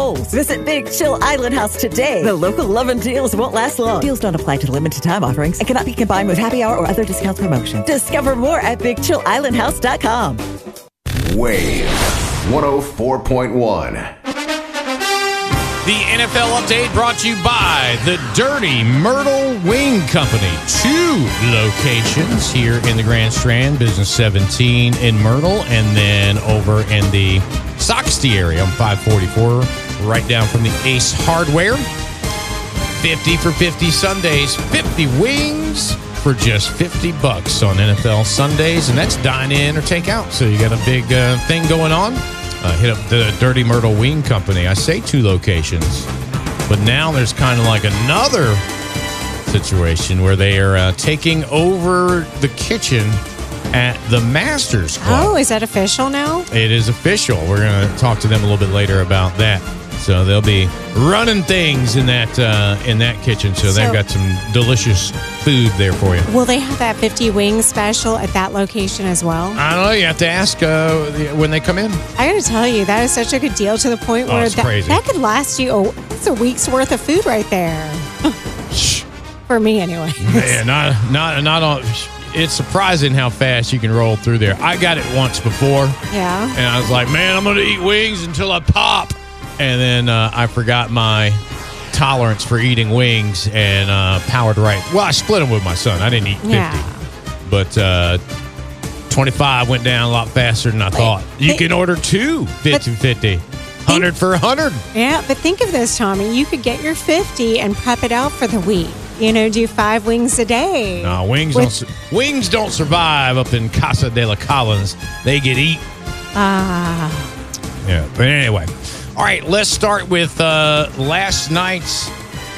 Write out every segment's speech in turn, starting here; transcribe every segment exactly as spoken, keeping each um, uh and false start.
bowls. Visit Big Chill Island House today. The local love and deals won't last long. Deals don't apply to limited time offerings and cannot be combined with happy hour or other discount promotions. Discover more at big chill island house dot com. Wave one oh four point one. The N F L update brought to you by the Dirty Myrtle Wing Company. Two locations here in the Grand Strand, Business seventeen in Myrtle, and then over in the Soxty area on five forty-four, right down from the Ace Hardware. fifty for fifty Sundays, fifty wings for just fifty bucks on N F L Sundays, and that's dine in or take out. So you got a big uh, thing going on. Uh, hit up the Dirty Myrtle Wing Company. I say two locations, but now there's kind of like another situation where they are uh, taking over the kitchen at the Masters Club. Oh, is that official now? It is official. We're going to talk to them a little bit later about that. So they'll be running things in that uh, in that kitchen. So, so they've got some delicious food there for you. Will they have that fifty wing special at that location as well? I don't know. You have to ask uh, when they come in. I got to tell you, that is such a good deal to the point Oh, where it's that, crazy. that could last you a, it's a week's worth of food right there. For me, anyway. Man, not not not on. It's surprising how fast you can roll through there. I got it once before. Yeah. And I was like, man, I'm going to eat wings until I pop. And then uh, I forgot my tolerance for eating wings and uh, powered right. Well, I split them with my son. I didn't eat fifty. Yeah. But uh, twenty-five went down a lot faster than I thought. You think- can order two fifty fifty. one hundred for one hundred. Yeah, but think of this, Tommy. You could get your fifty and prep it out for the week. You know, do five wings a day. No, wings With- don't su- wings don't survive up in Casa de la Collins. They get eaten. Ah. Yeah, but anyway. All right, let's start with uh, last night's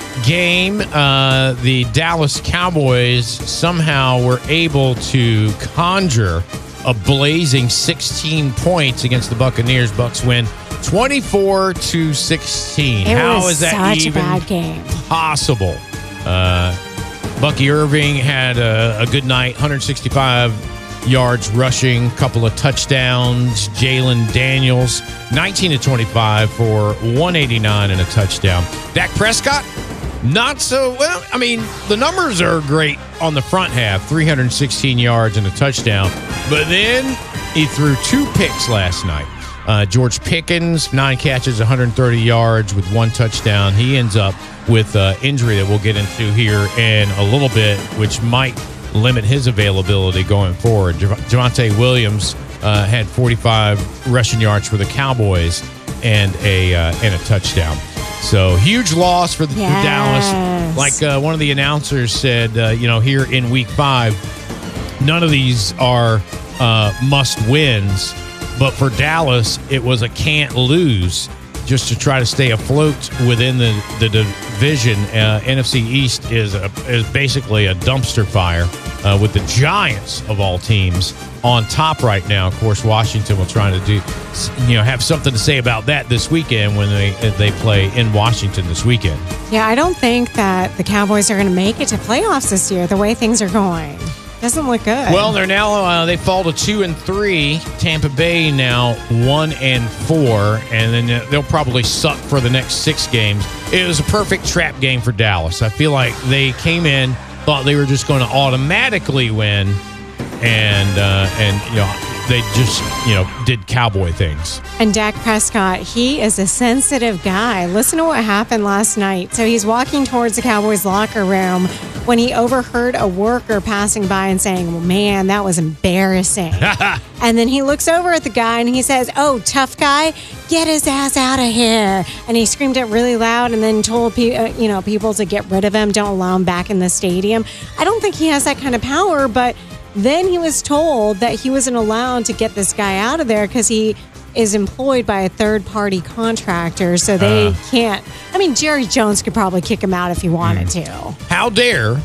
game. Uh, the Dallas Cowboys somehow were able to conjure a blazing sixteen points against the Buccaneers. Bucs win twenty-four to sixteen. It How was is that such a even bad game. possible? Uh, Bucky Irving had a, a good night, one hundred sixty-five yards rushing, couple of touchdowns. Jalen Daniels, nineteen to twenty-five for one eighty-nine and a touchdown. Dak Prescott, not so well. I mean, the numbers are great on the front half, three hundred sixteen yards and a touchdown. But then he threw two picks last night. Uh, George Pickens, nine catches, one hundred thirty yards with one touchdown. He ends up with uh, injury that we'll get into here in a little bit, which might limit his availability going forward. Jav- Javonte Williams uh, had forty-five rushing yards for the Cowboys and a uh, and a touchdown. So huge loss for, the, for Yes. Dallas. Like uh, one of the announcers said, uh, you know, here in Week Five, none of these are uh, must wins, but for Dallas, it was a can't lose just to try to stay afloat within the, the division. Uh, N F C East is a, is basically a dumpster fire uh, with the Giants of all teams on top right now. Of course, Washington will try to do, you know, have something to say about that this weekend when they they play in Washington this weekend. Yeah, I don't think that the Cowboys are going to make it to playoffs this year, the way things are going. Doesn't look good. Well, they're now uh, they fall to two and three. Tampa Bay now one and four, and then they'll probably suck for the next six games. It was a perfect trap game for Dallas. I feel like they came in, thought they were just going to automatically win, and uh, and you know they just you know did cowboy things. And Dak Prescott, he is a sensitive guy. Listen to what happened last night. So he's walking towards the Cowboys locker room when he overheard a worker passing by and saying, well, man, that was embarrassing. And then he looks over at the guy and he says, oh, tough guy, get his ass out of here. And he screamed it really loud and then told pe- uh, you know, people to get rid of him, don't allow him back in the stadium. I don't think he has that kind of power, but then he was told that he wasn't allowed to get this guy out of there because he is employed by a third-party contractor, so they uh, can't. I mean, Jerry Jones could probably kick him out if he wanted mm. to. How dare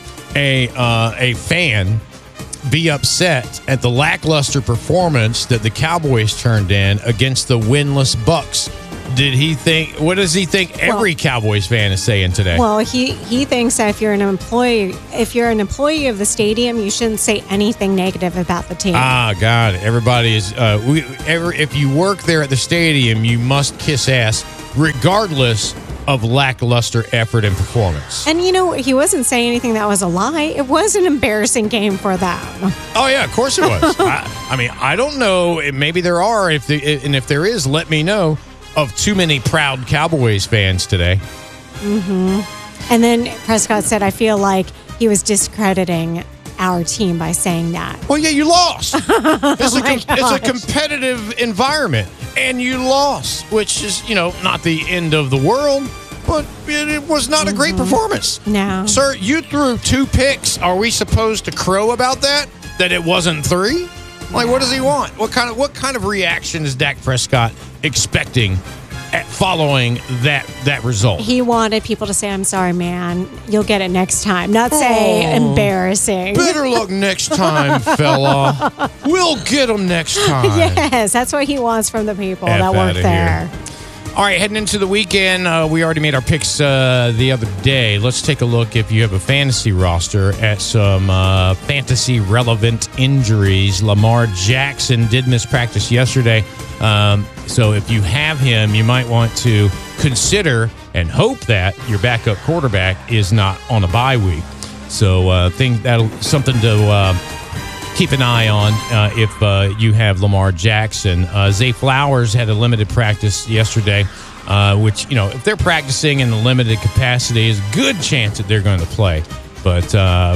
a uh, a fan be upset at the lackluster performance that the Cowboys turned in against the winless Bucks? Did he think? What does he think every well, Cowboys fan is saying today? Well, he he thinks that if you're an employee, if you're an employee of the stadium, you shouldn't say anything negative about the team. Ah, God! Everybody is. Uh, we, every, if you work there at the stadium, you must kiss ass regardless of lackluster effort and performance. And, you know, he wasn't saying anything that was a lie. It was an embarrassing game for them. Oh, yeah, of course it was. I, I mean, I don't know. Maybe there are. If the, And if there is, let me know of too many proud Cowboys fans today. Mm-hmm. And then Prescott said, I feel like he was discrediting our team by saying that. Well, yeah, you lost. It's, Oh a, my com- it's a gosh. competitive environment, and you lost, which is, you know, not the end of the world, but it, it was not a great performance. No. Sir, you threw two picks. Are we supposed to crow about that? That it wasn't three? Like, what does he want? What kind of what kind of reaction is Dak Prescott expecting at following that that result? He wanted people to say, I'm sorry, man. You'll get it next time. Not say Oh. embarrassing. Better luck next time, fella. We'll get him next time. Yes, that's what he wants from the people F that work outta there. here. All right, heading into the weekend, uh, we already made our picks uh, the other day. Let's take a look, if you have a fantasy roster, at some uh, fantasy-relevant injuries. Lamar Jackson did miss practice yesterday, um, so if you have him, you might want to consider and hope that your backup quarterback is not on a bye week. So I uh, think that'll something to uh, keep an eye on uh, if uh, you have Lamar Jackson. Uh, Zay Flowers had a limited practice yesterday, uh, which, you know, if they're practicing in a limited capacity, is a good chance that they're going to play. But uh,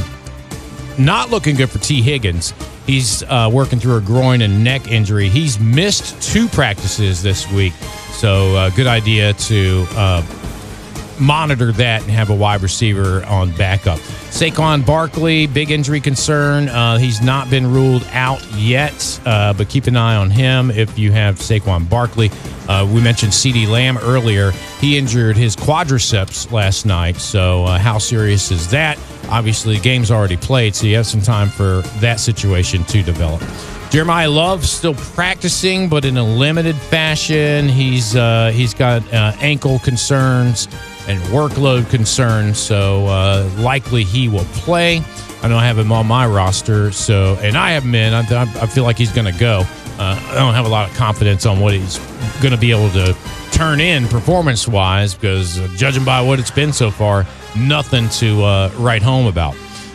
not looking good for T. Higgins. He's uh, working through a groin and neck injury. He's missed two practices this week, so uh, good idea to uh, monitor that and have a wide receiver on backup. Saquon Barkley, big injury concern. Uh, he's not been ruled out yet, uh, but keep an eye on him if you have Saquon Barkley. Uh, we mentioned CeeDee Lamb earlier. He injured his quadriceps last night, so uh, how serious is that? Obviously, the game's already played, so you have some time for that situation to develop. Jeremiah Love still practicing, but in a limited fashion. He's uh, he's got uh, ankle concerns and workload concerns, so uh, likely he will play. I know I have him on my roster, so and I have him in. I, I feel like he's going to go. Uh, I don't have a lot of confidence on what he's going to be able to turn in performance-wise, because uh, judging by what it's been so far, nothing to uh, write home about.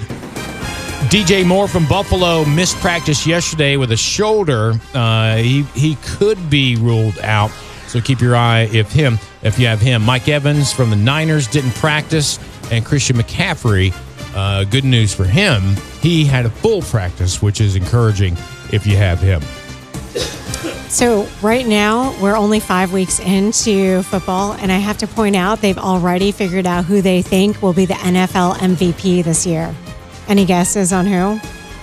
D J Moore from Buffalo missed practice yesterday with a shoulder. Uh, he he could be ruled out, so keep your eye if him if you have him. Mike Evans from the Niners didn't practice, and Christian McCaffrey, uh, good news for him. He had a full practice, which is encouraging if you have him. So right now, we're only five weeks into football, and I have to point out they've already figured out who they think will be the N F L M V P this year. Any guesses on who?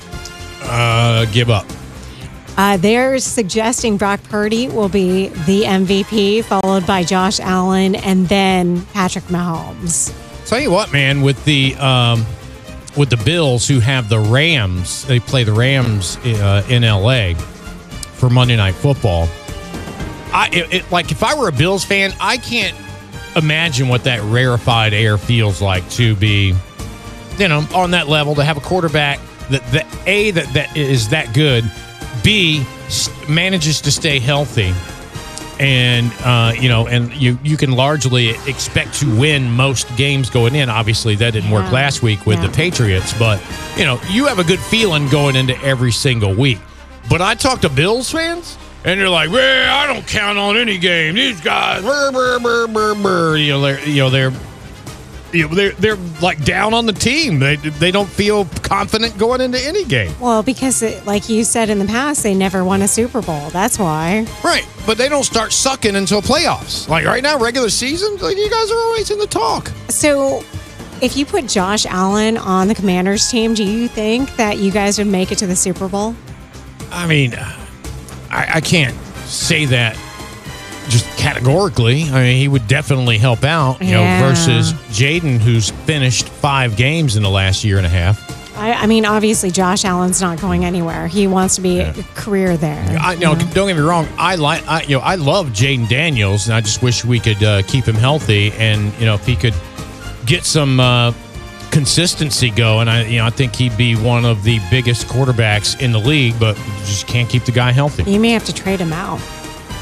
Uh, give up. Uh, they're suggesting Brock Purdy will be the M V P, followed by Josh Allen, and then Patrick Mahomes. Tell you what, man, with the um, with the Bills, who have the Rams, they play the Rams uh, in L A for Monday Night Football. I it, it, like if I were a Bills fan, I can't imagine what that rarefied air feels like to be, you know, on that level, to have a quarterback that, that A, that, that is that good, B, manages to stay healthy, and, uh, you know, and you, you can largely expect to win most games going in. Obviously, that didn't work Yeah. last week with Yeah. the Patriots, but, you know, you have a good feeling going into every single week. But I talk to Bills fans, and they're like, well, I don't count on any game. These guys, brr, brr, brr, brr, brr. You know, they're, you know, they're, you know, they're, they're like down on the team. They, they don't feel confident going into any game. Well, because, it, like you said in the past, they never won a Super Bowl. That's why. Right, but they don't start sucking until playoffs. Like right now, regular season, like you guys are always in the talk. So, if you put Josh Allen on the Commanders team, do you think that you guys would make it to the Super Bowl? I mean, I, I can't say that just categorically. I mean, he would definitely help out, you Yeah. know, versus Jaden, who's finished five games in the last year and a half. I, I mean, obviously, Josh Allen's not going anywhere. He wants to be Yeah. a career there. I, you know, don't get me wrong. I like, I, you know, I love Jaden Daniels, and I just wish we could uh, keep him healthy. And you know, if he could get some uh, consistency going, I, you know, I think he'd be one of the biggest quarterbacks in the league. But you just can't keep the guy healthy. You may have to trade him out.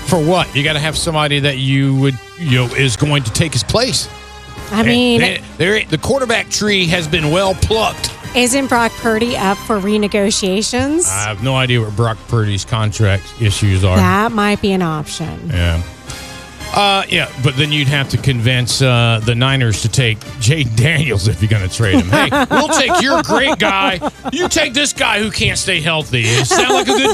For what? You got to have somebody that you would, you know, is going to take his place. I mean, they, they, the quarterback tree has been well plucked. Isn't Brock Purdy up for renegotiations? I have no idea what Brock Purdy's contract issues are. That might be an option. Yeah. Uh, yeah, but then you'd have to convince uh, the Niners to take Jaden Daniels if you're going to trade him. Hey, we'll take your great guy. You take this guy who can't stay healthy. Does that sound like a good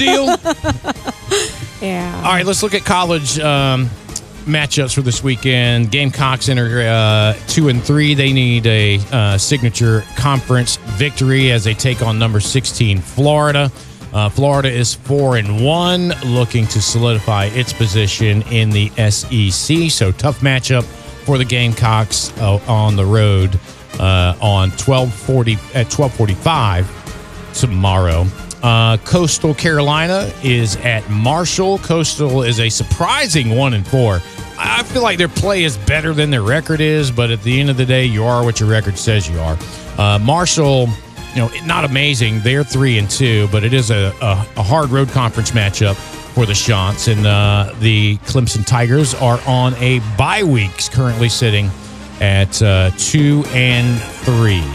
deal? Yeah. All right, let's look at college um, matchups for this weekend. Gamecocks enter uh, two and three. They need a uh, signature conference victory as they take on number sixteen Florida. Uh, Florida is four and one, looking to solidify its position in the S E C. So tough matchup for the Gamecocks uh, on the road uh, on twelve forty at twelve forty-five tomorrow. Uh, Coastal Carolina is at Marshall. Coastal is a surprising one and four. I feel like their play is better than their record is, but at the end of the day, you are what your record says you are. Uh, Marshall, you know, not amazing. They're three and two, but it is a, a, a hard road conference matchup for the Chants. And uh, the Clemson Tigers are on a bye week, currently sitting at uh, two and three.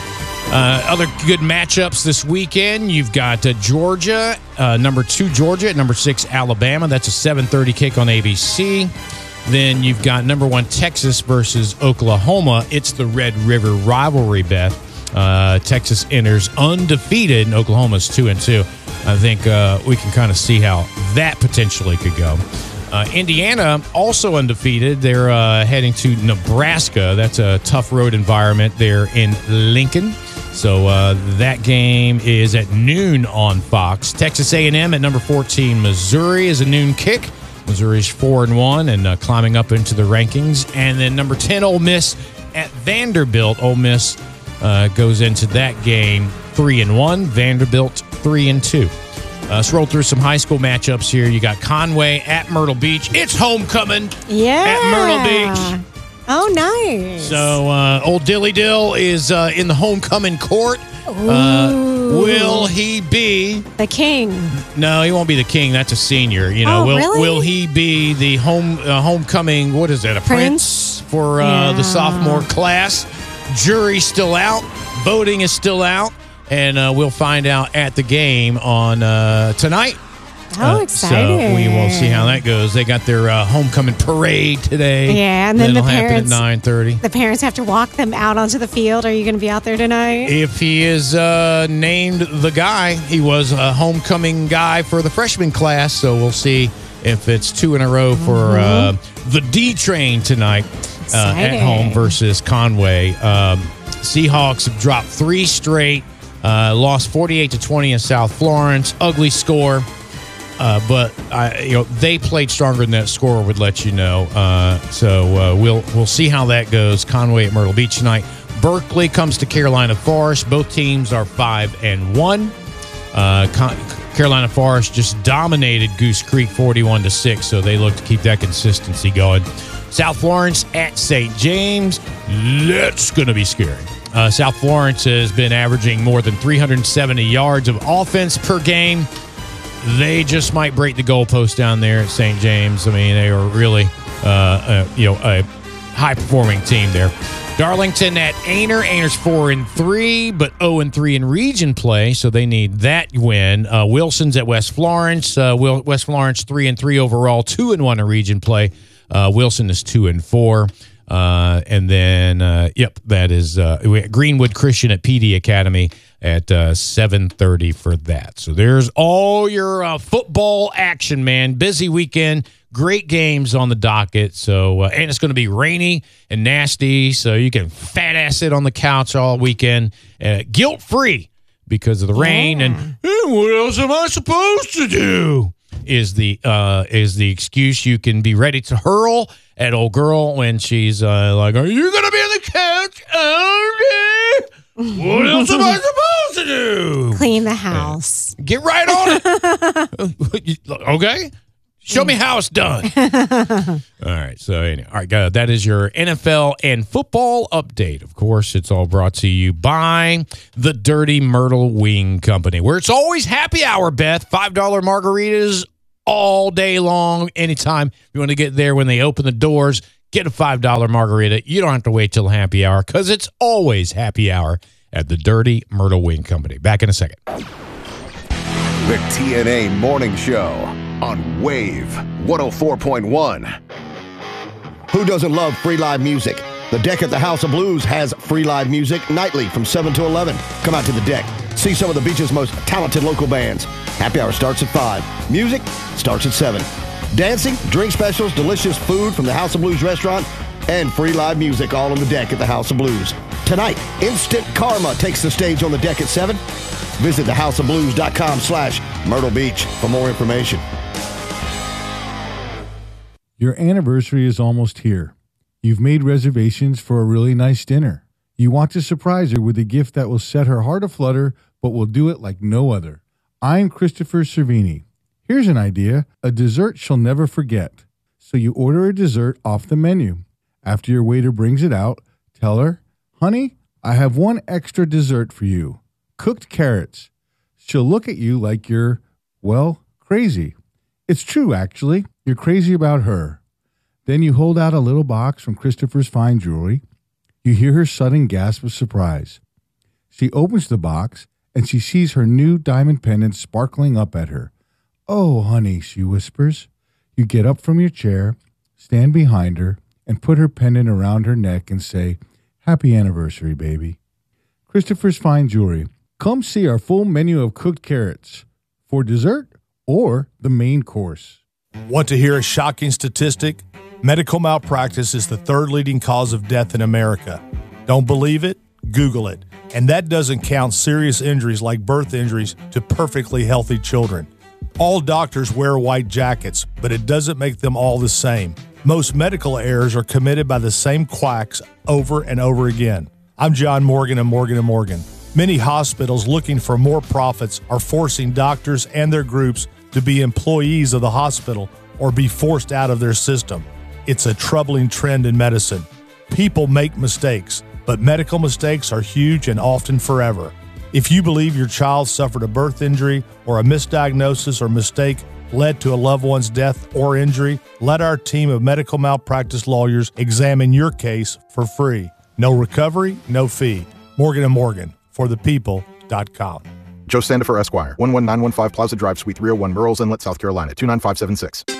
Uh, other good matchups this weekend. You've got uh, Georgia, uh, number two Georgia, at number six Alabama. That's a seven thirty kick on A B C. Then you've got number one Texas versus Oklahoma. It's the Red River rivalry, Beth. Uh, Texas enters undefeated, and Oklahoma's two and two. I think uh, we can kind of see how that potentially could go. Uh, Indiana also undefeated. They're uh, heading to Nebraska. That's a tough road environment there in Lincoln. So uh, that game is at noon on Fox. Texas A and M at number fourteen Missouri is a noon kick. Missouri's four and one and uh, climbing up into the rankings. And then number ten Ole Miss at Vanderbilt. Ole Miss uh, goes into that game three and one. Vanderbilt three and two. Uh, let's roll through some high school matchups here. You got Conway at Myrtle Beach. It's homecoming Yeah. at Myrtle Beach. Oh, nice. So uh, old Dilly Dill is uh, in the homecoming court. Uh, will he be the king? No, he won't be the king. That's a senior. You know, Oh, will really? will he be the home uh, homecoming? What is that? A prince, Prince? for uh, Yeah. the sophomore class? Jury's still out. Voting is still out, and uh, we'll find out at the game on uh, tonight. How Uh, exciting. So we will see how that goes. They got their uh, homecoming parade today. Yeah, and then That'll the happen parents- at nine thirty. The parents have to walk them out onto the field. Are you going to be out there tonight? If he is uh, named the guy, he was a homecoming guy for the freshman class. So we'll see if it's two in a row for uh, the D train tonight uh, at Exciting. home versus Conway. Um, Seahawks have dropped three straight, uh, lost forty-eight to twenty in South Florence. Ugly score. Uh, but I, you know, they played stronger than that score would let you know. Uh, so uh, we'll we'll see how that goes. Conway at Myrtle Beach tonight. Berkeley comes to Carolina Forest. Both teams are five and one. Uh, Con- Carolina Forest just dominated Goose Creek forty-one to six. So they look to keep that consistency going. South Florence at Saint James. That's going to be scary. Uh, South Florence has been averaging more than three hundred seventy yards of offense per game. They just might break the goalpost down there at Saint James. I mean, they are really, uh, uh, you know, a high-performing team there. Darlington at Ainer. Ainer's four and three, but zero and three in region play, so they need that win. Uh, Wilson's at West Florence. Uh, Will, West Florence three and three overall, two and one in region play. Uh, Wilson is two and four. Uh, and then, uh, yep, that is uh, Greenwood Christian at P D Academy at uh, seven thirty for that. So there's all your uh, football action, man. Busy weekend, great games on the docket. So uh, and it's going to be rainy and nasty, so you can fat ass it on the couch all weekend, uh, guilt free because of the rain. Yeah. And eh, what else am I supposed to do? Is the uh, is the excuse you can be ready to hurl at old girl when she's uh, like, "Are you gonna be on the couch all day? What else am I supposed to do? Clean the house. Get right on it." Okay, show me how it's done. All right, so anyway, all right, guys, that is your N F L and football update. Of course, it's all brought to you by the Dirty Myrtle Wing Company, where it's always happy hour. Beth, five dollar margaritas all day long, anytime. If you want to get there when they open the doors, get a five dollar margarita. You don't have to wait till happy hour because it's always happy hour at the Dirty Myrtle Wing Company. Back in a second. The T N A Morning Show on Wave one oh four point one. Who doesn't love free live music? The Deck at the House of Blues has free live music nightly from seven to eleven. Come out to the Deck. See some of the beach's most talented local bands. Happy hour starts at five. Music starts at seven. Dancing, drink specials, delicious food from the House of Blues restaurant, and free live music all on the Deck at the House of Blues. Tonight, Instant Karma takes the stage on the Deck at seven. Visit the house of blues dot com slash Myrtle Beach for more information. Your anniversary is almost here. You've made reservations for a really nice dinner. You want to surprise her with a gift that will set her heart aflutter, but will do it like no other. I'm Christopher Cervini. Here's an idea, a dessert she'll never forget. So you order a dessert off the menu. After your waiter brings it out, tell her, honey, I have one extra dessert for you, cooked carrots. She'll look at you like you're, well, crazy. It's true, actually. You're crazy about her. Then you hold out a little box from Christopher's Fine Jewelry. You hear her sudden gasp of surprise. She opens the box, and she sees her new diamond pendant sparkling up at her. Oh, honey, she whispers. You get up from your chair, stand behind her, and put her pendant around her neck and say, happy anniversary, baby. Christopher's Fine Jewelry. Come see our full menu of cooked carrots for dessert or the main course. Want to hear a shocking statistic? Medical malpractice is the third leading cause of death in America. Don't believe it? Google it. And that doesn't count serious injuries like birth injuries to perfectly healthy children. All doctors wear white jackets, but it doesn't make them all the same. Most medical errors are committed by the same quacks over and over again. I'm John Morgan of Morgan and Morgan. Many hospitals looking for more profits are forcing doctors and their groups to be employees of the hospital or be forced out of their system. It's a troubling trend in medicine. People make mistakes, but medical mistakes are huge and often forever. If you believe your child suffered a birth injury or a misdiagnosis or mistake led to a loved one's death or injury, let our team of medical malpractice lawyers examine your case for free. No recovery, no fee. Morgan and Morgan, for the people dot com. Joe Sandifer, Esquire, one one nine one five Plaza Drive, Suite three oh one, Murrells Inlet, South Carolina, two nine five seven six.